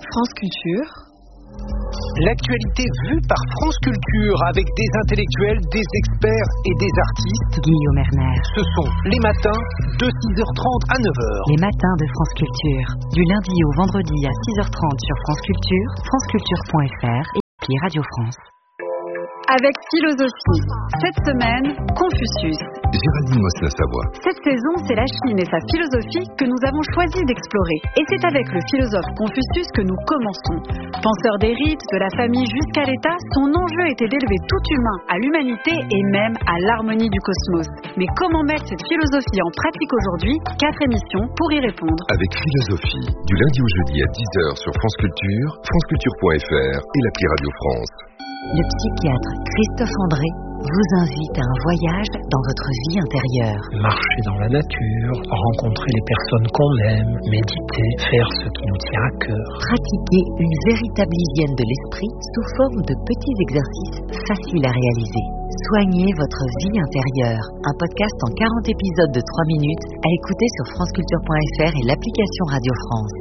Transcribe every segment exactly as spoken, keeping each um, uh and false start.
France Culture. L'actualité vue par France Culture avec des intellectuels, des experts et des artistes. Guillaume Erner. Ce sont les matins de six heures trente à neuf heures. Les matins de France Culture. Du lundi au vendredi à six heures trente sur France Culture, franceculture point f r et puis Radio France. Avec philosophie. Cette semaine, Confucius. Géraldine Mosna-Savoie. Cette saison, c'est la Chine et sa philosophie que nous avons choisi d'explorer. Et c'est avec le philosophe Confucius que nous commençons. Penseur des rites, de la famille jusqu'à l'État, son enjeu était d'élever tout humain à l'humanité et même à l'harmonie du cosmos. Mais comment mettre cette philosophie en pratique aujourd'hui? Quatre émissions pour y répondre. Avec philosophie, du lundi au jeudi à dix heures sur France Culture, franceculture point f r et l'appli Radio France. Le psychiatre Christophe André vous invite à un voyage dans votre vie intérieure. Marcher dans la nature, rencontrer les personnes qu'on aime, méditer, faire ce qui nous tient à cœur. Pratiquer une véritable hygiène de l'esprit sous forme de petits exercices faciles à réaliser. Soignez votre vie intérieure. Un podcast en quarante épisodes de trois minutes à écouter sur franceculture point f r et l'application Radio France.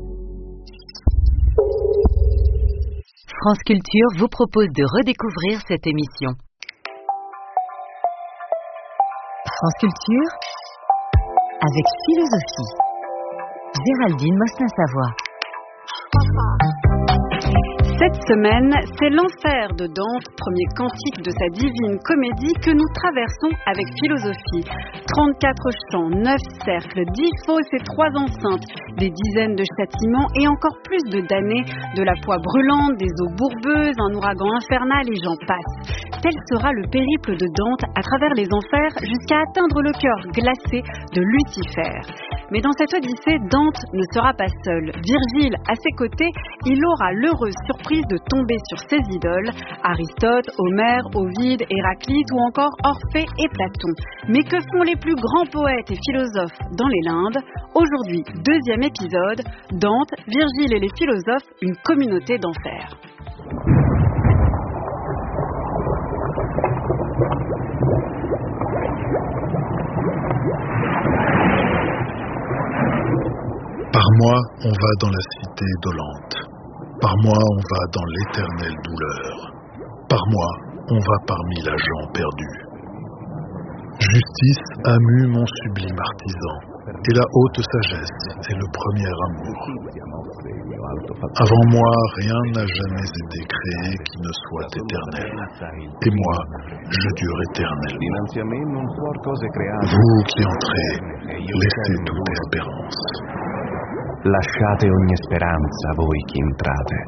France Culture vous propose de redécouvrir cette émission. France Culture avec philosophie. Géraldine Mosna-Savoie. Cette semaine, c'est l'enfer de Dante, premier cantique de sa divine comédie que nous traversons avec philosophie. trente-quatre chants, neuf cercles, dix fosses et trois enceintes, des dizaines de châtiments et encore plus de damnés, de la poix brûlante, des eaux bourbeuses, un ouragan infernal et j'en passe. Tel sera le périple de Dante à travers les enfers jusqu'à atteindre le cœur glacé de Lucifer. Mais dans cette odyssée, Dante ne sera pas seul. Virgile, à ses côtés, il aura l'heureuse surprise de tomber sur ses idoles, Aristote, Homère, Ovide, Héraclite ou encore Orphée et Platon. Mais que font les plus grands poètes et philosophes dans les Lindes? Aujourd'hui, deuxième épisode, Dante, Virgile et les philosophes, une communauté d'enfer. Par moi, on va dans la cité dolente. Par moi, on va dans l'éternelle douleur. Par moi, on va parmi la gent perdue. Justice a mu mon sublime artisan, et la haute sagesse est le premier amour. Avant moi, rien n'a jamais été créé qui ne soit éternel. Et moi, je dure éternellement. Vous qui entrez, laissez toute espérance. Lasciate ogni speranza voi che entrate.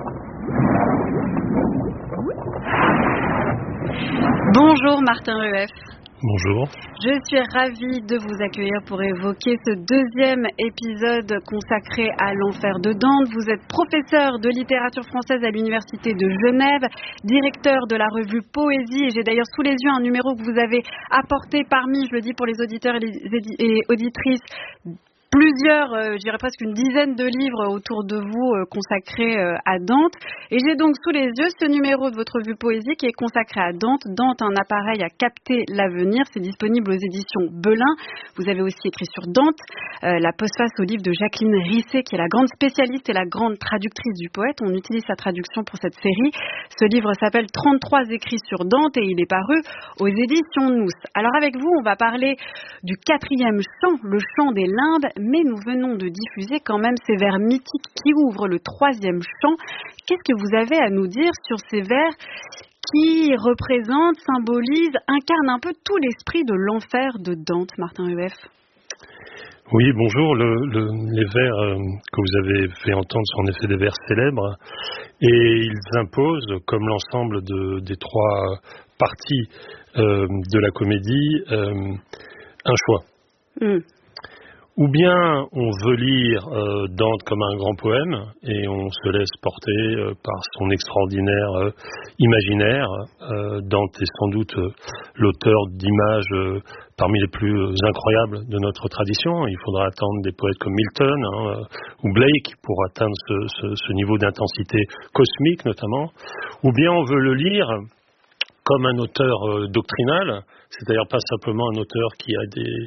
Bonjour Martin Rueff. Bonjour. Je suis ravie de vous accueillir pour évoquer ce deuxième épisode consacré à l'enfer de Dante. Vous êtes professeur de littérature française à l'Université de Genève, directeur de la revue Poésie, et j'ai d'ailleurs sous les yeux un numéro que vous avez apporté parmi, je le dis pour les auditeurs et les et auditrices, plusieurs, euh, je dirais presque une dizaine de livres autour de vous euh, consacrés euh, à Dante. Et j'ai donc sous les yeux ce numéro de votre revue Poésie qui est consacré à Dante. Dante, un appareil à capter l'avenir. C'est disponible aux éditions Belin. Vous avez aussi écrit sur Dante euh, la postface au livre de Jacqueline Risset, qui est la grande spécialiste et la grande traductrice du poète. On utilise sa traduction pour cette série. Ce livre s'appelle trente-trois écrits sur Dante et il est paru aux éditions Nous. Alors avec vous, on va parler du quatrième chant, le chant des Lindes. Mais nous venons de diffuser quand même ces vers mythiques qui ouvrent le troisième chant. Qu'est-ce que vous avez à nous dire sur ces vers qui représentent, symbolisent, incarnent un peu tout l'esprit de l'enfer de Dante, Martin Rueff? Oui, bonjour. Le, le, les vers euh, que vous avez fait entendre sont en effet des vers célèbres et ils imposent, comme l'ensemble de, des trois parties euh, de la comédie, euh, un choix. Mm. Ou bien on veut lire euh, Dante comme un grand poème et on se laisse porter euh, par son extraordinaire euh, imaginaire. Euh, Dante est sans doute euh, l'auteur d'images euh, parmi les plus euh, incroyables de notre tradition. Il faudra attendre des poètes comme Milton hein, euh, ou Blake pour atteindre ce, ce, ce niveau d'intensité cosmique notamment. Ou bien on veut le lire comme un auteur euh, doctrinal, c'est d'ailleurs pas simplement un auteur qui a des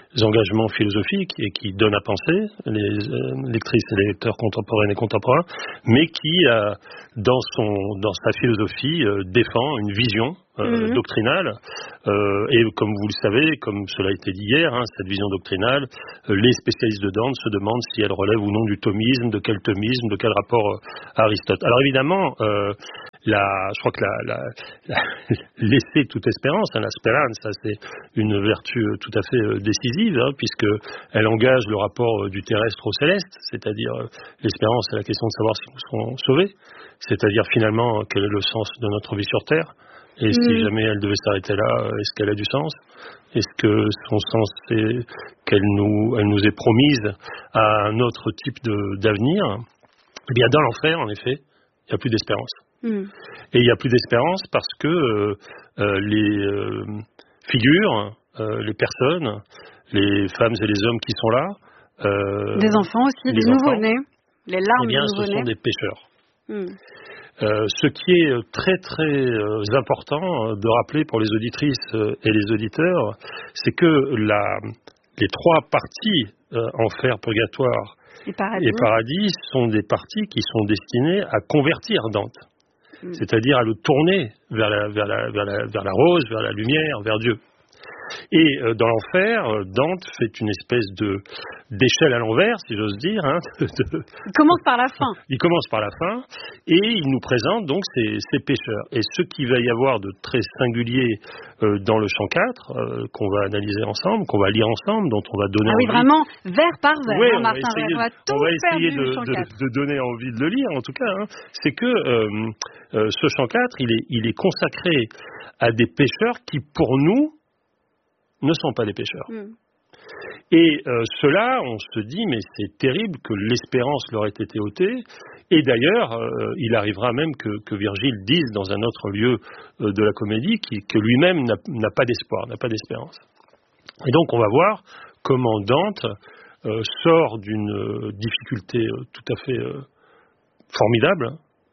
engagements philosophiques et qui donnent à penser, les euh, lectrices et les lecteurs contemporains et contemporains, mais qui, euh, dans, son, dans sa philosophie, euh, défend une vision euh, mmh. doctrinale. Euh, et comme vous le savez, comme cela a été dit hier, hein, cette vision doctrinale, euh, les spécialistes de Dante se demandent si elle relève ou non du thomisme, de quel thomisme, de quel rapport euh, à Aristote. Alors évidemment, euh, la, je crois que la, la, la, laisser toute espérance, hein, la speranza, c'est une vertu tout à fait euh, décisive, hein, puisqu'elle engage le rapport euh, du terrestre au céleste, c'est-à-dire euh, l'espérance, c'est la question de savoir si nous serons sauvés, c'est-à-dire finalement quel est le sens de notre vie sur Terre. Et mmh. si jamais elle devait s'arrêter là, est-ce qu'elle a du sens ? Est-ce que son sens, c'est qu'elle nous, elle nous est promise à un autre type de, d'avenir ? Eh bien, dans l'enfer, en effet, il n'y a plus d'espérance. Mmh. Et il n'y a plus d'espérance parce que euh, euh, les euh, figures, euh, les personnes, les femmes et les hommes qui sont là... Euh, des enfants aussi, des nouveau-nés, les larmes eh bien, des nouveau-nés. Ce sont des pécheurs. Mmh. Euh, ce qui est très très euh, important de rappeler pour les auditrices euh, et les auditeurs, c'est que la, les trois parties, euh, enfer, purgatoire et paradis. et paradis, sont des parties qui sont destinées à convertir Dante, mmh. c'est-à-dire à le tourner vers la, vers, la, vers, la, vers la rose, vers la lumière, vers Dieu. Et euh, dans l'enfer, Dante fait une espèce de d'échelle à l'envers, si j'ose dire. Hein, de, de... Il commence par la fin. Il commence par la fin, et il nous présente donc ces, ces pécheurs. Et ce qu'il va y avoir de très singulier euh, dans le chant quatre, euh, qu'on va analyser ensemble, qu'on va lire ensemble, dont on va donner ah oui, envie. vraiment, vers par vers, ouais, hein, on Martin. Va essayer, on va tout on va faire essayer du de, chant de, quatre. de donner envie de le lire, en tout cas. Hein. C'est que euh, euh, ce chant quatre, il est, il est consacré à des pécheurs qui, pour nous, ne sont pas des pécheurs. Mm. Et euh, ceux-là, on se dit, mais c'est terrible que l'espérance leur ait été ôtée. Et d'ailleurs, euh, il arrivera même que, que Virgile dise dans un autre lieu euh, de la comédie qui, que lui-même n'a, n'a pas d'espoir, n'a pas d'espérance. Et donc, on va voir comment Dante euh, sort d'une euh, difficulté euh, tout à fait euh, formidable.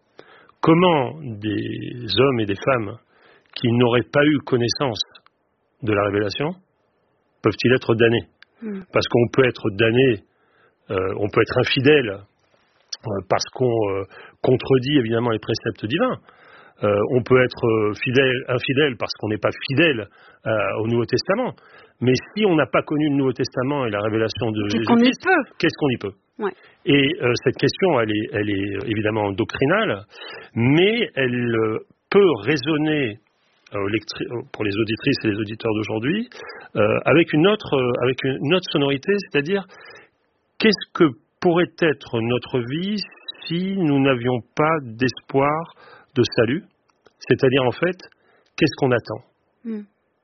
Comment des hommes et des femmes qui n'auraient pas eu connaissance de la révélation peuvent-ils être damnés ? Mmh. Parce qu'on peut être damné, euh, on peut être infidèle euh, parce qu'on euh, contredit évidemment les préceptes divins. Euh, on peut être euh, fidèle, infidèle parce qu'on n'est pas fidèle euh, au Nouveau Testament. Mais si on n'a pas connu le Nouveau Testament et la révélation de qu'est-ce Jésus-Christ, qu'on y peut qu'est-ce qu'on y peut ? Ouais. Et euh, cette question, elle est, elle est évidemment doctrinale, mais elle euh, peut résonner pour les auditrices et les auditeurs d'aujourd'hui, euh, avec une autre, euh, avec une autre sonorité, c'est-à-dire qu'est-ce que pourrait être notre vie si nous n'avions pas d'espoir de salut, c'est-à-dire en fait, qu'est-ce qu'on attend ? Mm.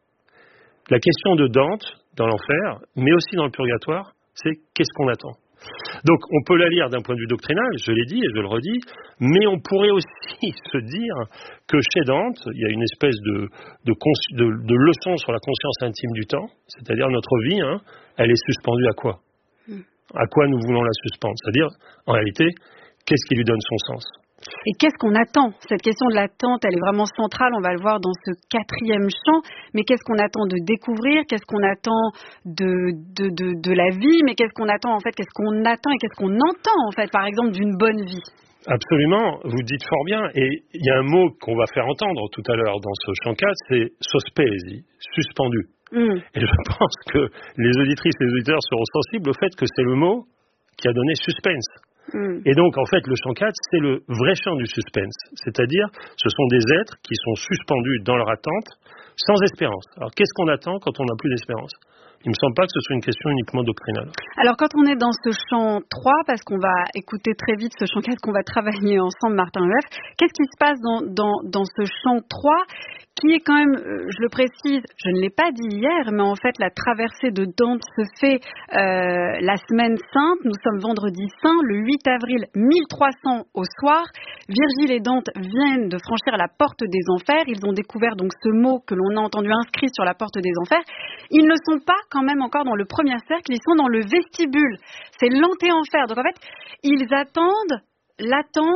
La question de Dante dans l'enfer, mais aussi dans le purgatoire, c'est qu'est-ce qu'on attend ? Donc, on peut la lire d'un point de vue doctrinal, je l'ai dit et je le redis, mais on pourrait aussi se dire que chez Dante, il y a une espèce de, de, de, de leçon sur la conscience intime du temps, c'est-à-dire notre vie, hein, elle est suspendue à quoi ? À quoi nous voulons la suspendre ? C'est-à-dire, en réalité, qu'est-ce qui lui donne son sens ? Et qu'est-ce qu'on attend ? Cette question de l'attente, elle est vraiment centrale, on va le voir dans ce quatrième chant. Mais qu'est-ce qu'on attend de découvrir ? Qu'est-ce qu'on attend de, de, de, de la vie ? Mais qu'est-ce qu'on attend en fait ? Qu'est-ce qu'on attend et qu'est-ce qu'on entend en fait, par exemple, d'une bonne vie ? Absolument, vous dites fort bien. Et il y a un mot qu'on va faire entendre tout à l'heure dans ce chant quatre, c'est sospesi, suspendu. Mm. Et je pense que les auditrices et les auditeurs seront sensibles au fait que c'est le mot qui a donné suspense. Mm. Et donc, en fait, le chant quatre, c'est le vrai chant du suspense. C'est-à-dire, ce sont des êtres qui sont suspendus dans leur attente, sans espérance. Alors, qu'est-ce qu'on attend quand on n'a plus d'espérance ? Il ne me semble pas que ce soit une question uniquement doctrinale. Alors, quand on est dans ce chant trois, parce qu'on va écouter très vite ce chant quatre qu'on va travailler ensemble, Martin Leboeuf, qu'est-ce qui se passe dans, dans, dans ce chant trois qui est quand même, euh, je le précise, je ne l'ai pas dit hier, mais en fait la traversée de Dante se fait euh, la semaine sainte, nous sommes vendredi saint, le huit avril mille trois cents au soir. Virgile et Dante viennent de franchir la porte des enfers, ils ont découvert donc ce mot que l'on a entendu inscrit sur la porte des enfers. Ils ne sont pas quand même encore dans le premier cercle, ils sont dans le vestibule, c'est l'anté-enfer. Donc en fait, ils attendent l'attente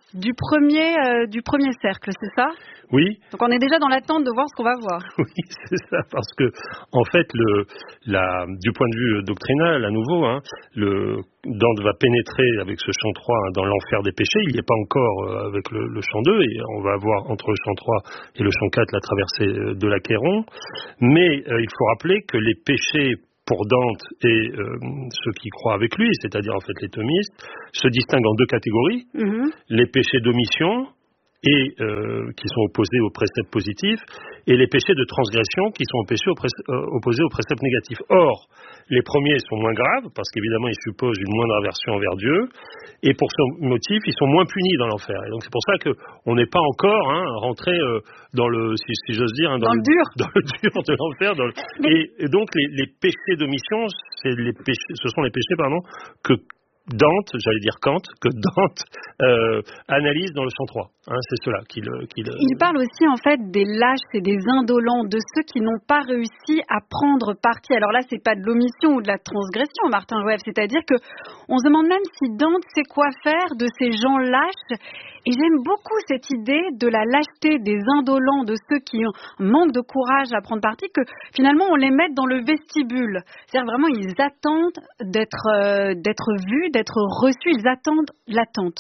du premier, euh, du premier cercle, c'est ça ? Oui. Donc on est déjà dans l'attente de voir ce qu'on va voir. Oui, c'est ça, parce que en fait, le, la, du point de vue doctrinal, à nouveau, hein, le Dante va pénétrer avec ce chant trois hein, dans l'enfer des péchés. Il n'y est pas encore euh, avec le, le chant deux, et on va avoir entre le chant trois et le chant quatre la traversée de l'Achéron. Mais euh, il faut rappeler que les péchés pour Dante et euh, ceux qui croient avec lui, c'est-à-dire en fait les thomistes, se distinguent en deux catégories. Mm-hmm. Les péchés d'omission, et euh, qui sont opposés aux préceptes positifs, et les péchés de transgression qui sont opposés aux, pré- euh, opposés aux préceptes négatifs. Or, les premiers sont moins graves, parce qu'évidemment ils supposent une moindre aversion envers Dieu, et pour ce motif, ils sont moins punis dans l'enfer. Et donc c'est pour ça qu'on n'est pas encore hein, rentré euh, dans le, si, si j'ose dire, hein, dans, dans le, le dur, dans le dur de l'enfer. Dans le... et, et donc les, les péchés d'omission, c'est les péchés, ce sont les péchés, pardon, que Dante, j'allais dire Kant, que Dante euh, analyse dans le chant trois. Hein, c'est cela qu'il, qu'il... Il parle aussi en fait des lâches et des indolents, de ceux qui n'ont pas réussi à prendre parti. Alors là, c'est pas de l'omission ou de la transgression, Martin Rueff, c'est-à-dire que on se demande même si Dante sait quoi faire de ces gens lâches. Et j'aime beaucoup cette idée de la lâcheté des indolents, de ceux qui ont manque de courage à prendre parti, que finalement on les met dans le vestibule. C'est-à-dire vraiment ils attendent d'être, euh, d'être vus, d'être reçus, ils attendent l'attente.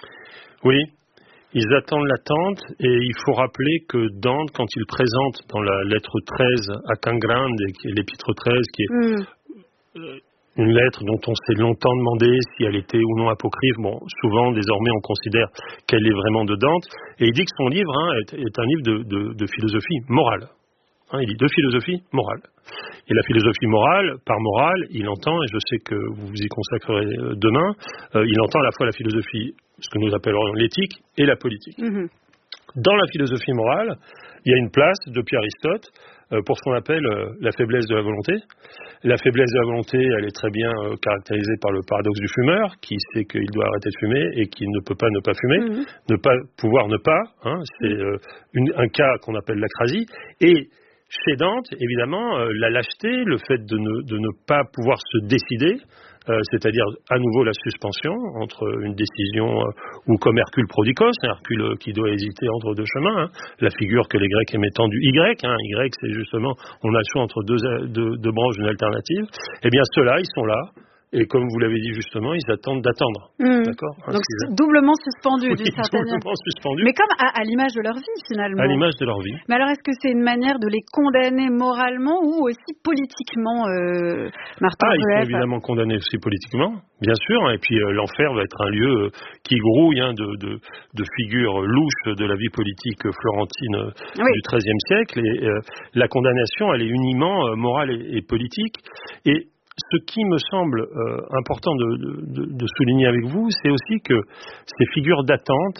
Oui, ils attendent l'attente, et il faut rappeler que Dante, quand il présente dans la lettre treize à Cangrande, qui est l'épître treize, qui est... Mm. Euh, une lettre dont on s'est longtemps demandé si elle était ou non apocryphe. Bon, souvent, désormais, on considère qu'elle est vraiment de Dante. Et il dit que son livre hein, est, est un livre de, de, de philosophie morale. Hein, il dit de philosophie morale. Et la philosophie morale, par morale, il entend, et je sais que vous vous y consacrerez demain, euh, il entend à la fois la philosophie, ce que nous appellerions l'éthique, et la politique. Mm-hmm. Dans la philosophie morale, il y a une place, depuis Aristote, euh, pour ce qu'on appelle euh, la faiblesse de la volonté. La faiblesse de la volonté, elle est très bien euh, caractérisée par le paradoxe du fumeur, qui sait qu'il doit arrêter de fumer et qui ne peut pas ne pas fumer, mmh. ne pas pouvoir ne pas, hein, c'est euh, une, un cas qu'on appelle l'acrasie. Et chez Dante, évidemment, euh, la lâcheté, le fait de ne, de ne pas pouvoir se décider, Euh, c'est-à-dire à nouveau la suspension entre une décision euh, ou comme Hercule Prodicos, Hercule euh, qui doit hésiter entre deux chemins, hein, la figure que les Grecs aimaient tant du Y, hein, Y c'est justement, on a le choix entre deux, deux, deux branches d'une alternative, eh bien ceux-là, ils sont là. Et comme vous l'avez dit justement, ils attendent d'attendre. Mmh. D'accord. Donc c'est doublement suspendu, oui, d'une certaine manière. Doublement suspendu. Mais comme à, à l'image de leur vie, finalement. À l'image de leur vie. Mais alors, est-ce que c'est une manière de les condamner moralement ou aussi politiquement, euh, Martin Ah, Rueff? Ils sont évidemment condamnés aussi politiquement, bien sûr. Et puis euh, l'enfer va être un lieu euh, qui grouille hein, de, de, de figures louches de la vie politique florentine oui. du treizième siècle. Et euh, la condamnation, elle est uniment euh, morale et, et politique. Et ce qui me semble euh, important de, de, de souligner avec vous, c'est aussi que ces figures d'attente,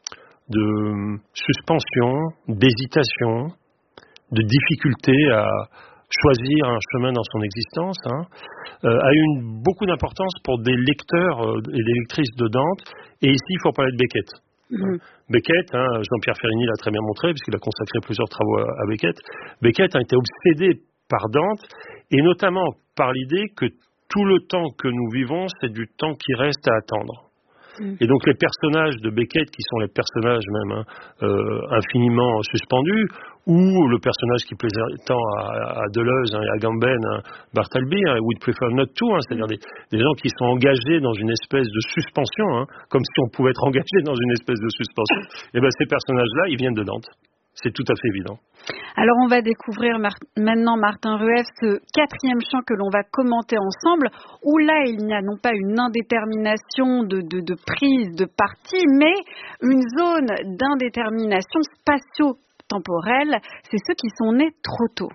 de suspension, d'hésitation, de difficulté à choisir un chemin dans son existence, hein, euh, a eu une, beaucoup d'importance pour des lecteurs euh, et des lectrices de Dante. Et ici, il faut parler de Beckett. Mmh. Beckett, hein, Jean-Pierre Ferrini l'a très bien montré, puisqu'il a consacré plusieurs travaux à, à Beckett. Beckett a été obsédé par Dante, et notamment par l'idée que tout le temps que nous vivons, c'est du temps qui reste à attendre. Mmh. Et donc les personnages de Beckett, qui sont les personnages même hein, euh, infiniment suspendus, ou le personnage qui plaisait tant à, à Deleuze hein, et à Gamben, hein, Bartleby, hein, would prefer not to, hein, c'est-à-dire des, des gens qui sont engagés dans une espèce de suspension, hein, comme si on pouvait être engagé dans une espèce de suspension. Et bien ces personnages-là, ils viennent de Dante. C'est tout à fait évident. Alors on va découvrir mar- maintenant, Martin Rueff, ce quatrième chant que l'on va commenter ensemble, où là il n'y a non pas une indétermination de, de, de prise de parti, mais une zone d'indétermination spatio-temporelle. C'est ceux qui sont nés trop tôt.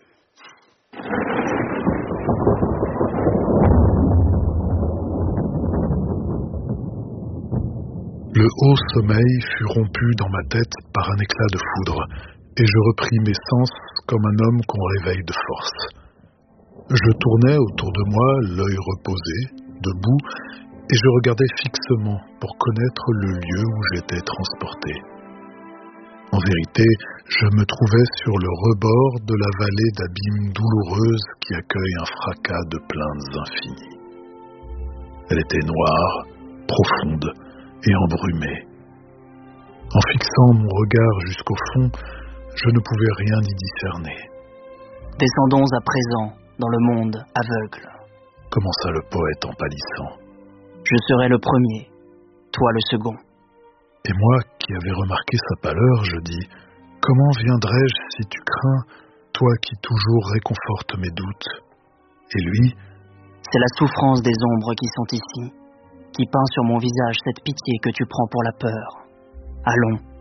Le haut sommeil fut rompu dans ma tête par un éclat de foudre, et je repris mes sens comme un homme qu'on réveille de force. Je tournais autour de moi, l'œil reposé, debout, et je regardais fixement pour connaître le lieu où j'étais transporté. En vérité, je me trouvais sur le rebord de la vallée d'abîmes douloureuses qui accueille un fracas de plaintes infinies. Elle était noire, profonde, et embrumée. En fixant mon regard jusqu'au fond, je ne pouvais rien y discerner. Descendons à présent dans le monde aveugle. Commença le poète en pâlissant. Je serai le premier, toi le second. Et moi, qui avais remarqué sa pâleur, je dis, comment viendrais-je si tu crains, toi qui toujours réconfortes mes doutes? Et lui, c'est la souffrance des ombres qui sont ici, qui peint sur mon visage cette pitié que tu prends pour la peur. Allons,